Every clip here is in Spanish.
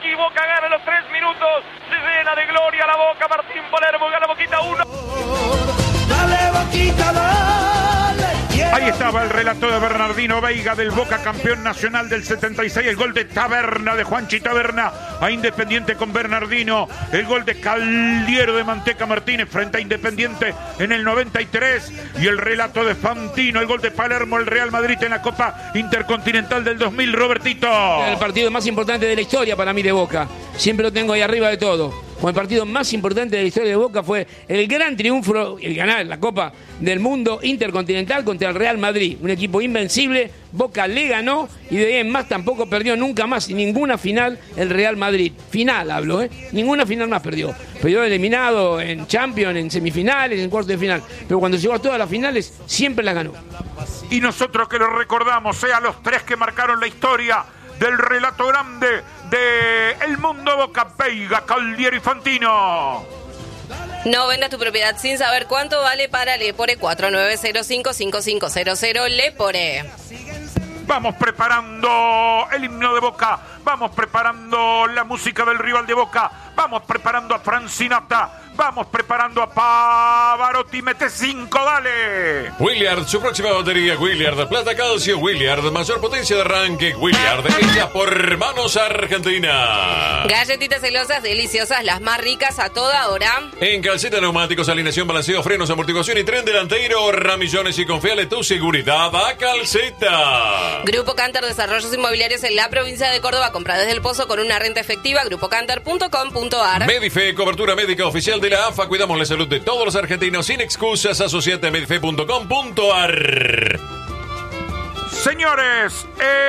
y Boca gana los 3 minutos. Se llena de gloria la Boca. Martín Palermo gana Boquita 1. Dale, Boquita, dale. Ahí estaba el relato de Bernardino Veiga del Boca, campeón nacional del 76, el gol de Taberna, de Juanchi Taberna a Independiente con Bernardino, el gol de Caldiero de Manteca Martínez frente a Independiente en el 93 y el relato de Fantino, el gol de Palermo, el Real Madrid en la Copa Intercontinental del 2000, Robertito. El partido más importante de la historia para mí de Boca, siempre lo tengo ahí arriba de todo. Como el partido más importante de la historia de Boca fue el gran triunfo, el ganar la Copa del Mundo Intercontinental contra el Real Madrid. Un equipo invencible, Boca le ganó y de ahí en más tampoco perdió nunca más ninguna final el Real Madrid. Final hablo, ninguna final más perdió. Perdió eliminado en Champions, en semifinales, en cuartos de final. Pero cuando llegó a todas las finales, siempre las ganó. Y nosotros que lo recordamos, a los 3 que marcaron la historia del relato grande de El Mundo Boca, Veiga, Caldiero y Fantino. No vendas tu propiedad sin saber cuánto vale para Lepore. 4905-5500 Lepore. Vamos preparando el himno de Boca, vamos preparando la música del rival de Boca, vamos preparando a Francinata, vamos preparando a Pavarotti, mete 5, dale. Williard, su próxima batería, Williard, plata calcio, Williard, mayor potencia de arranque, Williard, hecha por Manos Argentina. Galletitas celosas, deliciosas, las más ricas a toda hora. En calceta, neumáticos, alineación, balanceo, frenos, amortiguación y tren delantero, Ramillones y confiale tu seguridad a Calceta. Grupo Cantar, desarrollos inmobiliarios en la provincia de Córdoba. Compra desde el Pozo con una renta efectiva. grupocantar.com.ar. Medife, cobertura médica oficial de la AFA. Cuidamos la salud de todos los argentinos sin excusas. Asociate a medife.com.ar. Señores,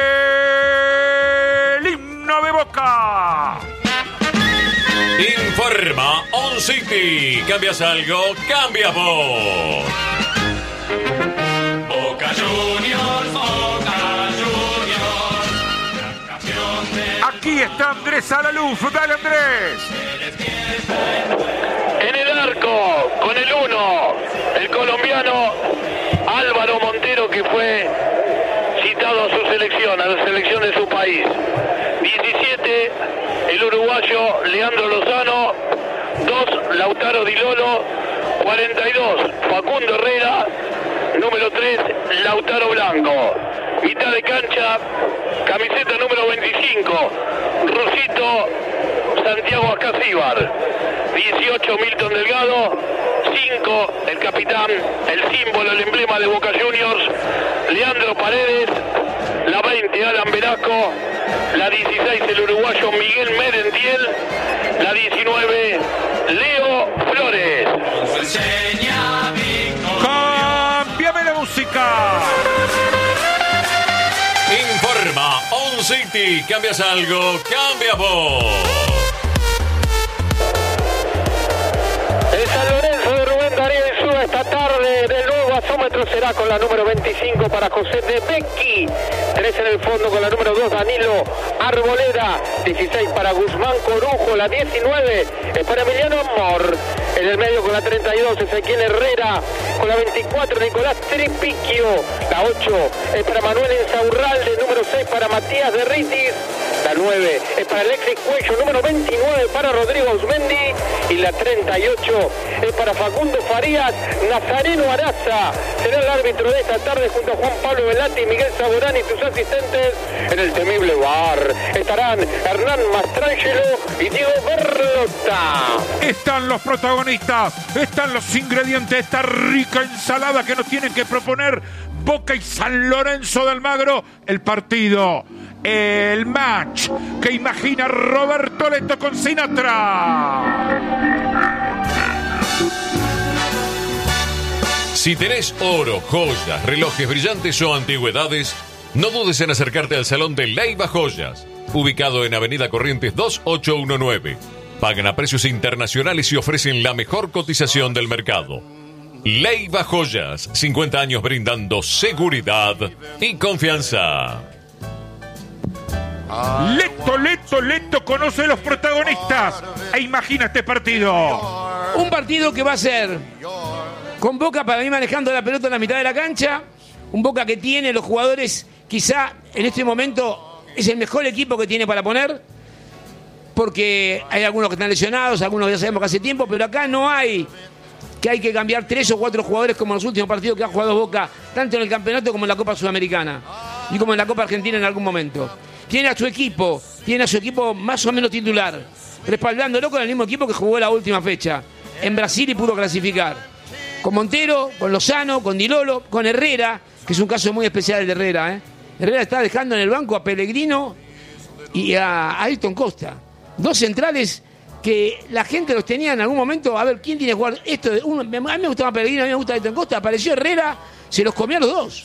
el himno de Boca. Informa On City. ¿Cambias algo? ¡Cambia vos! Boca Juniors, Boca Juniors, campeón de... Aquí está Andrés Alaluz, dale Andrés. En el arco, con el 1, el colombiano Álvaro Montero, que fue citado a su selección, a la selección de su país. 17, el uruguayo Leandro Lozano. 2, Lautaro Di Lolo. 42, Facundo Herrera. Número 3, Lautaro Blanco. Mitad de cancha, camiseta número 25, Rusito Santiago Acasíbar. 18, Milton Delgado. 5, el capitán, el símbolo, el emblema de Boca Juniors, Leandro Paredes. La 20, Alan Velasco. La 16, el uruguayo Miguel Merentiel. La 19, Leo Flores. ¡Cámbiame la música! Informa On City. ¿Cambias algo? ¡Cambia vos! El San Lorenzo de Rubén Darío Insúa esta tarde del nuevo asómetro será con la número 25 para José de Becchi. 3 en el fondo con la número 2 Danilo Arboleda. 16 para Guzmán Corujo. La 19 es para Emiliano Amor. En el medio con la 32 Ezequiel Herrera. Con la 24 Nicolás Tripiquio. La 8 es para Manuel Insaurralde. Número 6 para Matías de Ritis. La 9 es para Alexis Cuello. Número 29 para Rodrigo Ausmendi. Y la 38 es para Facundo Farías. Nazareno Araza será el árbitro de esta tarde junto a Juan Pablo Velati y Miguel Saborán y sus asistentes. En el temible VAR estarán Hernán Mastrangelo y Diego Berlota. Están los protagonistas, están los ingredientes de esta rica ensalada que nos tienen que proponer Boca y San Lorenzo de Almagro. El partido, el match que imagina Roberto Leto con Sinatra. Si tenés oro, joyas, relojes brillantes o antigüedades, no dudes en acercarte al Salón de Leiva Joyas, ubicado en Avenida Corrientes 2819. Pagan a precios internacionales y ofrecen la mejor cotización del mercado. Leiva Joyas, 50 años brindando seguridad y confianza. Leto conoce a los protagonistas e imagina este partido. Un partido que va a ser con Boca para mí manejando la pelota en la mitad de la cancha. Un Boca que tiene los jugadores, quizá en este momento es el mejor equipo que tiene para poner. porque hay algunos que están lesionados, algunos ya sabemos que hace tiempo, pero acá no hay que cambiar 3 o 4 jugadores como en los últimos partidos que ha jugado Boca, tanto en el campeonato como en la Copa Sudamericana y como en la Copa Argentina en algún momento. Tiene a su equipo más o menos titular, respaldándolo con el mismo equipo que jugó la última fecha en Brasil y pudo clasificar. Con Montero, con Lozano, con Di Lolo, con Herrera, que es un caso muy especial el de Herrera. Herrera está dejando en el banco a Pellegrino y a Ayrton Costa. 2 centrales que la gente los tenía en algún momento, a ver quién tiene que jugar esto. A mí me gustaba Pellegrino, a mí me gusta Ayrton Costa, apareció Herrera, se los comió a los 2.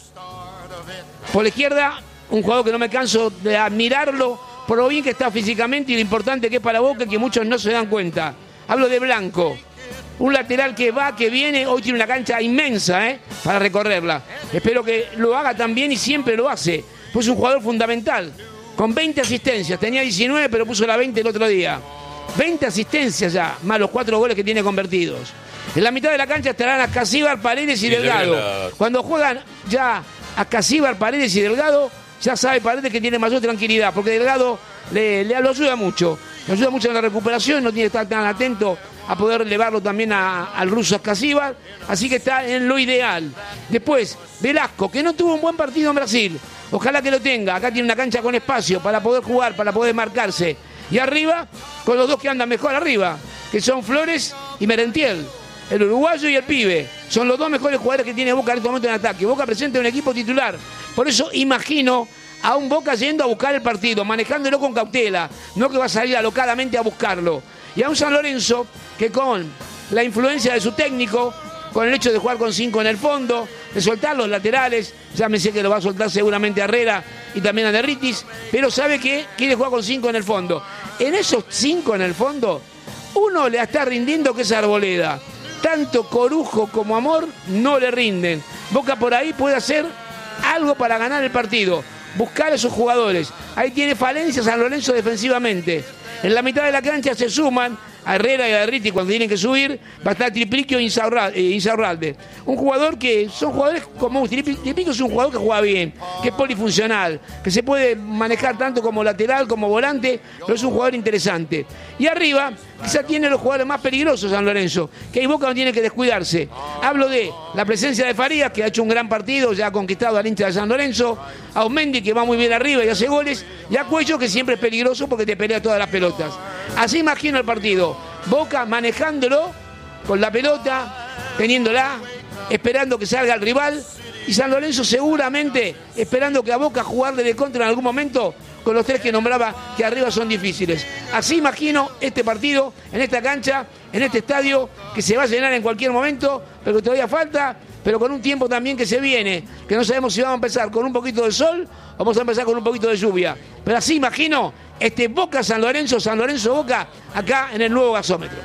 Por la izquierda, un jugador que no me canso de admirarlo, por lo bien que está físicamente y lo importante que es para Boca, que muchos no se dan cuenta. Hablo de Blanco, un lateral que va, que viene, hoy tiene una cancha inmensa para recorrerla. Espero que lo haga también y siempre lo hace, pues es un jugador fundamental, con 20 asistencias, tenía 19 pero puso la 20 el otro día. 20 asistencias ya, más los 4 goles que tiene convertidos. En la mitad de la cancha estarán Ascasíbar, Paredes y Delgado. Cuando juegan ya Ascasíbar, Paredes y Delgado, ya sabe Paredes que tiene mayor tranquilidad, porque Delgado lo ayuda mucho. Le ayuda mucho en la recuperación, no tiene que estar tan atento a poder elevarlo también al ruso Ascasíbar, así que está en lo ideal. Después, Velasco, que no tuvo un buen partido en Brasil, ojalá que lo tenga. Acá tiene una cancha con espacio para poder jugar, para poder marcarse. Y arriba, con los 2 que andan mejor arriba, que son Flores y Merentiel, el uruguayo y el pibe. Son los 2 mejores jugadores que tiene Boca en este momento en ataque. Boca presenta un equipo titular. Por eso imagino a un Boca yendo a buscar el partido, manejándolo con cautela, no que va a salir alocadamente a buscarlo. Y a un San Lorenzo que con la influencia de su técnico, con el hecho de jugar con 5 en el fondo, de soltar los laterales, ya me sé que lo va a soltar seguramente a Herrera y también a Derritis, pero sabe que quiere jugar con 5 en el fondo. En esos 5 en el fondo, uno le está rindiendo que es Arboleda. Tanto Corujo como Amor no le rinden. Boca por ahí puede hacer algo para ganar el partido, buscar a esos jugadores. Ahí tiene falencias San Lorenzo defensivamente. En la mitad de la cancha se suman a Herrera y a Derriti cuando tienen que subir, va a estar Tripliquio e Insaurralde. Un jugador que son jugadores como Tripliquio es un jugador que juega bien, que es polifuncional, que se puede manejar tanto como lateral como volante, pero es un jugador interesante. Y arriba quizá tiene los jugadores más peligrosos San Lorenzo, que ahí Boca no tiene que descuidarse. Hablo de la presencia de Farías, que ha hecho un gran partido, ya ha conquistado al hincha de San Lorenzo, a Osmendi, que va muy bien arriba y hace goles, y a Cuello, que siempre es peligroso porque te pelea todas las pelotas. Así imagino el partido. Boca manejándolo con la pelota, teniéndola, esperando que salga el rival, y San Lorenzo seguramente esperando que a Boca jugarle de contra en algún momento con los 3 que nombraba, que arriba son difíciles. Así imagino este partido, en esta cancha, en este estadio, que se va a llenar en cualquier momento, pero que todavía falta, pero con un tiempo también que se viene, que no sabemos si vamos a empezar con un poquito de sol o vamos a empezar con un poquito de lluvia. Pero así imagino este Boca San Lorenzo Boca, acá en el nuevo gasómetro.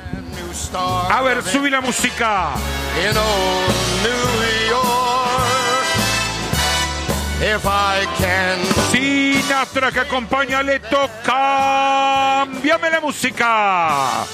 A ver, subí la música. Sinatra que acompaña a Leto, cámbiame la música.